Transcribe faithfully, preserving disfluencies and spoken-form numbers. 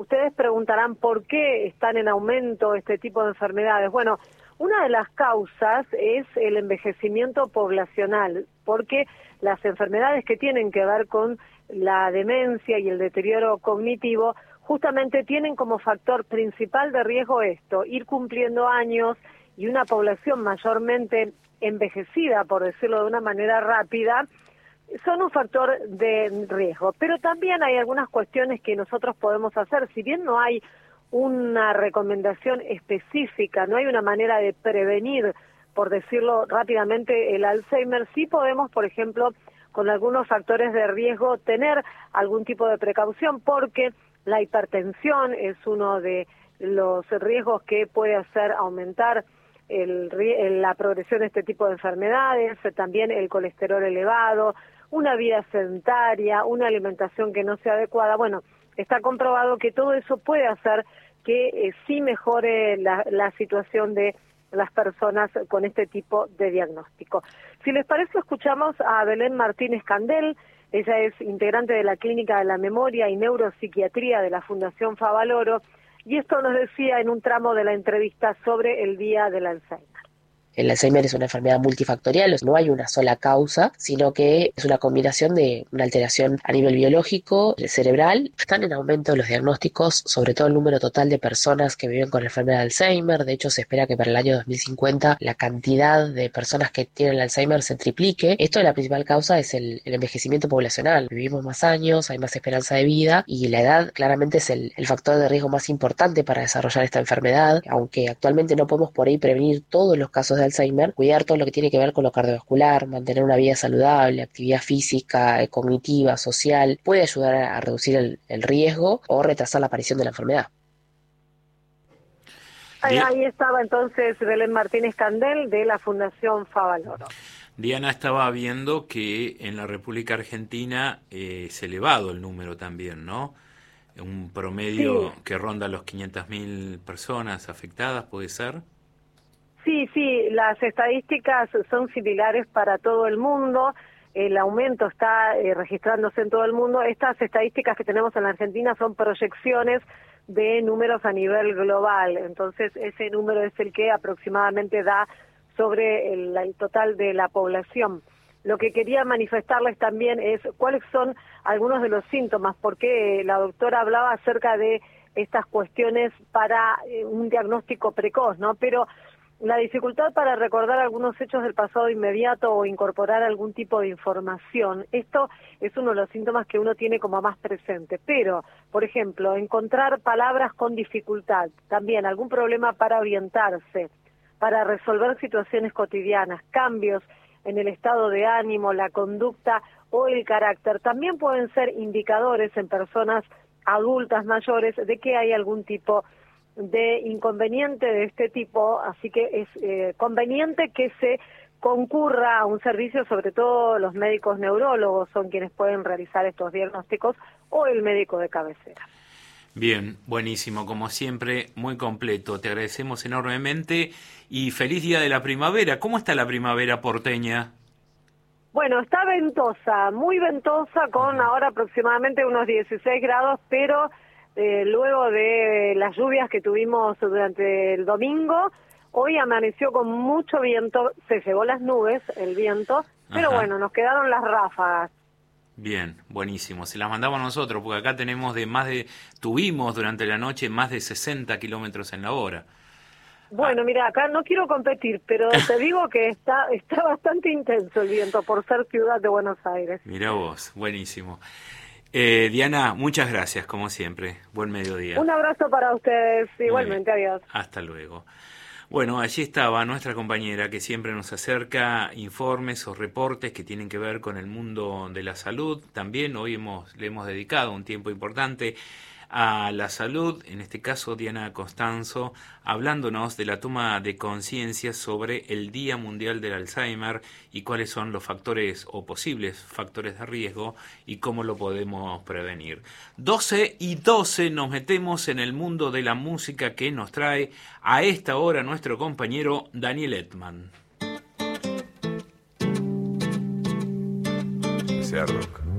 Ustedes preguntarán por qué están en aumento este tipo de enfermedades. Bueno, una de las causas es el envejecimiento poblacional, porque las enfermedades que tienen que ver con la demencia y el deterioro cognitivo justamente tienen como factor principal de riesgo esto, ir cumpliendo años y una población mayormente envejecida, por decirlo de una manera rápida, son un factor de riesgo. Pero también hay algunas cuestiones que nosotros podemos hacer, si bien no hay una recomendación específica, no hay una manera de prevenir, por decirlo rápidamente, el Alzheimer, sí podemos, por ejemplo, con algunos factores de riesgo, tener algún tipo de precaución, porque la hipertensión es uno de los riesgos que puede hacer aumentar el, la progresión de este tipo de enfermedades, también el colesterol elevado, una vida sedentaria, una alimentación que no sea adecuada. Bueno, está comprobado que todo eso puede hacer que eh, sí mejore la, la situación de las personas con este tipo de diagnóstico. Si les parece, escuchamos a Belén Martínez Candel. Ella es integrante de la Clínica de la Memoria y Neuropsiquiatría de la Fundación Favaloro, y esto nos decía en un tramo de la entrevista sobre el Día del Alzheimer. El Alzheimer es una enfermedad multifactorial, no hay una sola causa, sino que es una combinación de una alteración a nivel biológico, cerebral. Están en aumento los diagnósticos, sobre todo el número total de personas que viven con la enfermedad de Alzheimer. De hecho, se espera que para el año dos mil cincuenta la cantidad de personas que tienen el Alzheimer se triplique. Esto, la principal causa es el, el envejecimiento poblacional. Vivimos más años, hay más esperanza de vida y la edad claramente es el, el factor de riesgo más importante para desarrollar esta enfermedad. Aunque actualmente no podemos por ahí prevenir todos los casos de Alzheimer, cuidar todo lo que tiene que ver con lo cardiovascular, mantener una vida saludable, actividad física, cognitiva, social, puede ayudar a, a reducir el, el riesgo o retrasar la aparición de la enfermedad. Ahí, ahí estaba entonces Belén Martínez Candel de la Fundación Favaloro. Diana, estaba viendo que en la República Argentina eh, es elevado el número también, ¿no? Un promedio sí, que ronda los quinientas mil personas afectadas, ¿puede ser? Sí, sí, las estadísticas son similares para todo el mundo, el aumento está eh, registrándose en todo el mundo. Estas estadísticas que tenemos en la Argentina son proyecciones de números a nivel global, entonces ese número es el que aproximadamente da sobre el, el total de la población. Lo que quería manifestarles también es cuáles son algunos de los síntomas, porque la doctora hablaba acerca de estas cuestiones para eh, un diagnóstico precoz, ¿no? Pero la dificultad para recordar algunos hechos del pasado inmediato o incorporar algún tipo de información, esto es uno de los síntomas que uno tiene como más presente. Pero, por ejemplo, encontrar palabras con dificultad, también algún problema para orientarse, para resolver situaciones cotidianas, cambios en el estado de ánimo, la conducta o el carácter, también pueden ser indicadores en personas adultas mayores de que hay algún tipo de inconveniente de este tipo, así que es eh, conveniente que se concurra a un servicio, sobre todo los médicos neurólogos son quienes pueden realizar estos diagnósticos, o el médico de cabecera. Bien, buenísimo, como siempre, muy completo. Te agradecemos enormemente y feliz día de la primavera. ¿Cómo está la primavera porteña? Bueno, está ventosa, muy ventosa, con uh-huh. ahora aproximadamente unos dieciséis grados, pero Eh, luego de las lluvias que tuvimos durante el domingo, hoy amaneció con mucho viento, se llevó las nubes, el viento, pero Ajá. bueno, nos quedaron las ráfagas. Bien, buenísimo, se las mandamos nosotros, porque acá tenemos de más de, tuvimos durante la noche más de sesenta kilómetros en la hora. Bueno, ah. mira, acá no quiero competir, pero te digo que está, está bastante intenso el viento por ser ciudad de Buenos Aires. Mirá vos, buenísimo. Eh, Diana, muchas gracias, como siempre. Buen mediodía. Un abrazo para ustedes, igualmente, adiós. Hasta luego. Bueno, allí estaba nuestra compañera que siempre nos acerca informes o reportes que tienen que ver con el mundo de la salud. También hoy hemos, le hemos dedicado un tiempo importante a la salud, en este caso Diana Costanzo, hablándonos de la toma de conciencia sobre el Día Mundial del Alzheimer y cuáles son los factores o posibles factores de riesgo y cómo lo podemos prevenir. doce y doce nos metemos en el mundo de la música que nos trae a esta hora nuestro compañero Daniel Edman. Sea rock.